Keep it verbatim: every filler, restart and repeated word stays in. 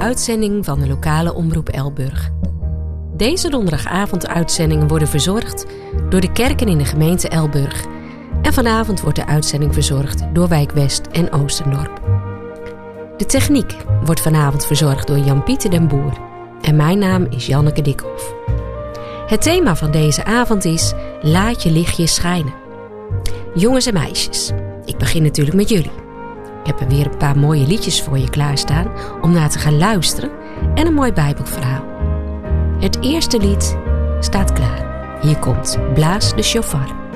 uitzending van de lokale omroep Elburg. Deze donderdagavond-uitzendingen worden verzorgd door de kerken in de gemeente Elburg. En vanavond wordt de uitzending verzorgd door Wijk West en Oostendorp. De techniek wordt vanavond verzorgd door Jan-Pieter den Boer. En mijn naam is Janneke Dikhoff. Het thema van deze avond is Laat je lichtje schijnen. Jongens en meisjes, ik begin natuurlijk met jullie. Ik heb er weer een paar mooie liedjes voor je klaarstaan om naar te gaan luisteren en een mooi Bijbelverhaal. Het eerste lied staat klaar. Hier komt Blaas de Shofar.